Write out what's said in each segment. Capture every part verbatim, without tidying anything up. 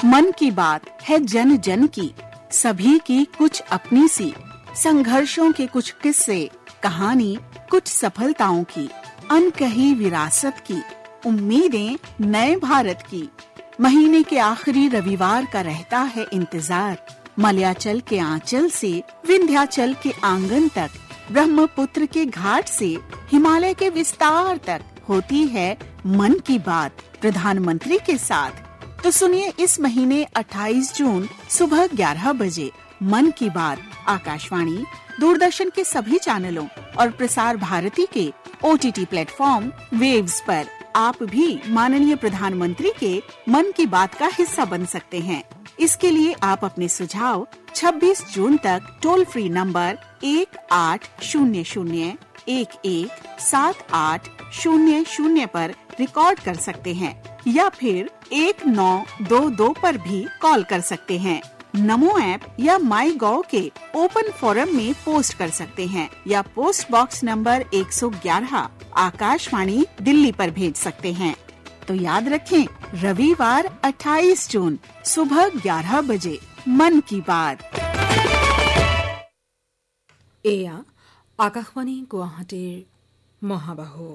मन की बात है जन जन की, सभी की कुछ अपनी सी, संघर्षों के कुछ किस्से, कहानी कुछ सफलताओं की, अनकही विरासत की, उम्मीदें नए भारत की। महीने के आखिरी रविवार का रहता है इंतजार। मलयाचल के आंचल से विंध्याचल के आंगन तक, ब्रह्मपुत्र के घाट से हिमालय के विस्तार तक होती है मन की बात प्रधानमंत्री के साथ। तो सुनिए इस महीने अट्ठाईस जून सुबह ग्यारह बजे मन की बात आकाशवाणी, दूरदर्शन के सभी चैनलों और प्रसार भारती के ओटीटी प्लेटफॉर्म वेव्स पर। आप भी माननीय प्रधानमंत्री के मन की बात का हिस्सा बन सकते हैं। इसके लिए आप अपने सुझाव छब्बीस जून तक टोल फ्री नंबर एक आठ शून्य शून्य एक एक सात आठ शून्य शून्य पर रिकॉर्ड कर सकते हैं या फिर एक नौ दो दो पर भी कॉल कर सकते हैं। नमो ऐप या माई गॉव के ओपन फोरम में पोस्ट कर सकते हैं या पोस्ट बॉक्स नंबर एक सौ ग्यारह आकाशवाणी दिल्ली पर भेज सकते हैं। तो याद रखें, रविवार अट्ठाईस जून सुबह ग्यारह बजे मन की बात। एया आकाशवाणी गुवाहाटीर महाबाहु।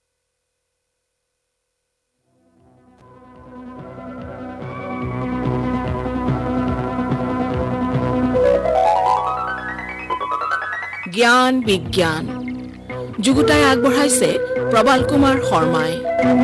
জ্ঞান বিজ্ঞান যুগুতাই আগবঢ়াইছে প্ৰবাল কুমাৰ শৰ্মাই।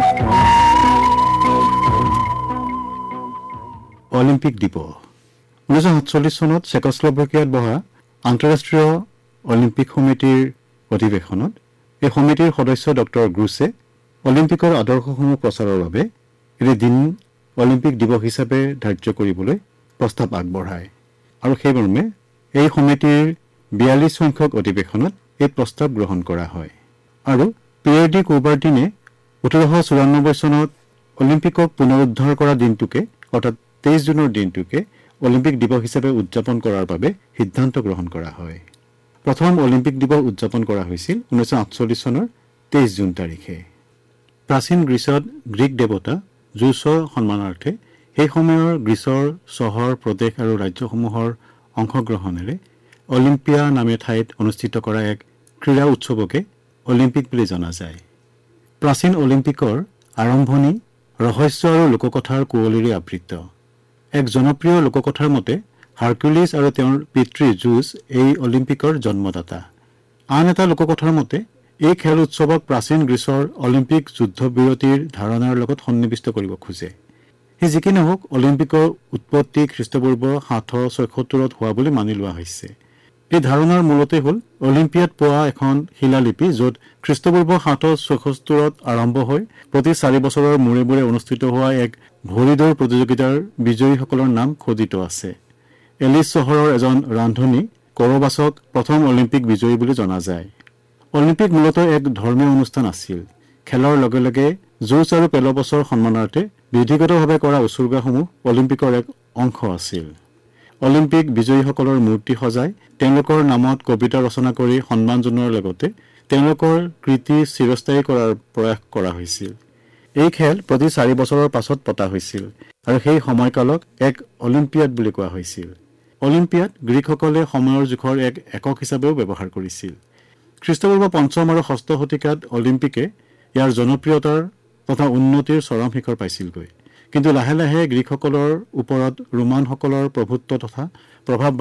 অলিম্পিক দিৱস ঊনৈছশ সাতচল্লিছ চনত চেকস্লোভাকিয়াত বহা আন্তঃৰাষ্ট্ৰীয় অলিম্পিক সমিতিৰ অধিৱেশনত এই সমিতিৰ সদস্য ডক্টৰ গ্ৰুছে অলিম্পিকৰ আদৰ্শসমূহ প্ৰচাৰৰ বাবে এই দিন অলিম্পিক দিৱস হিচাপে ধাৰ্য কৰিবলৈ প্ৰস্তাৱ আগবঢ়ায় আৰু সেইমৰ্মে এই সমিতিৰ বিয়াল্লিছ সংখ্যক অধিৱেশনত এই প্ৰস্তাৱ গ্ৰহণ কৰা হয় আৰু পিয়েৰ ডি কুবাৰ্টিনে ওঠৰশ চৌৰান্নব্বৈ চনত অলিম্পিকক পুনৰুদ্ধাৰ কৰা দিনটোকে অৰ্থাৎ তেইছ জুনৰ দিনটোকে অলিম্পিক দিৱস হিচাপে উদযাপন কৰাৰ বাবে সিদ্ধান্ত গ্ৰহণ কৰা হয়। প্ৰথম অলিম্পিক দিৱস উদযাপন কৰা হৈছিল ঊনৈছশ আঠচল্লিছ চনৰ তেইছ জুন তাৰিখে। প্ৰাচীন গ্ৰীচত গ্ৰীক দেৱতা জুছৰ সন্মানাৰ্থে সেই সময়ৰ গ্ৰীচৰ চহৰ, প্ৰদেশ আৰু ৰাজ্যসমূহৰ অংশগ্ৰহণেৰে অলিম্পিয়া নামে ঠাইত অনুষ্ঠিত কৰা এক ক্ৰীড়া উৎসৱকে অলিম্পিক বুলি জনা যায়। প্ৰাচীন অলিম্পিকৰ আৰম্ভণি ৰহস্য আৰু লোককথাৰ কুঁৱলীৰে আবৃত। এক জনপ্ৰিয় লোককথাৰ মতে হাৰকিউলিছ আৰু তেওঁৰ পিতৃ জুছ এই অলিম্পিকৰ জন্মদাতা। আন এটা লোককথাৰ মতে এই খেল উৎসৱক প্ৰাচীন গ্ৰীচৰ অলিম্পিক যুদ্ধবিৰতিৰ ধাৰণাৰ লগত সন্নিৱিষ্ট কৰিব খোজে। সি যি কি নহওক, অলিম্পিকৰ উৎপত্তি খ্ৰীষ্টপূৰ্ব সাতশ ছয়সত্তৰত হোৱা বুলি মানি লোৱা হৈছে। এই ধাৰণাৰ মূলতে হ'ল অলিম্পিয়াত পোৱা এখন শিলালিপি, য'ত খ্ৰীষ্টপূৰ্ব সাতশ ছয়সত্তৰত আৰম্ভ হৈ প্ৰতি চাৰি বছৰৰ মূৰে মূৰে অনুষ্ঠিত হোৱা এক ভৰিদৌৰ প্ৰতিযোগিতাৰ বিজয়ীসকলৰ নাম খোদিত আছে। এলিছ চহৰৰ এজন ৰান্ধনী কৰবাছক প্ৰথম অলিম্পিক বিজয়ী বুলি জনা যায়। অলিম্পিক মূলতঃ এক ধৰ্মীয় অনুষ্ঠান আছিল। খেলৰ লগে লগে জুছ আৰু পেলপছৰ সন্মানাৰ্থে বিধিগতভাৱে কৰা উচৰ্গাসমূহ অলিম্পিকৰ এক অংশ আছিল। অলিম্পিক বিজয়ীসকলৰ মূৰ্তি সজাই তেওঁলোকৰ নামত কবিতা ৰচনা কৰি সন্মান জনোৱাৰ লগতে তেওঁলোকৰ কৃতি চিৰস্থায়ী কৰাৰ প্ৰয়াস কৰা হৈছিল। এই খেল প্ৰতি চাৰি বছৰৰ পাছত পতা হৈছিল আৰু সেই সময়কালক এক অলিম্পিয়াড বুলি কোৱা হৈছিল। অলিম্পিয়াড গ্ৰীকসকলে সময়ৰ জোখৰ এক একক হিচাপেও ব্যৱহাৰ কৰিছিল। খ্ৰীষ্টপূৰ্ব পঞ্চম আৰু ষষ্ঠ শতিকাত অলিম্পিকে ইয়াৰ জনপ্ৰিয়তাৰ তথা উন্নতিৰ চৰম শিখৰ পাইছিলগৈ। কিন্তু লাহে লাহে গ্ৰীকসকলৰ ওপৰত ৰোমানসকলৰ প্ৰভুত্ব তথা প্ৰভাৱ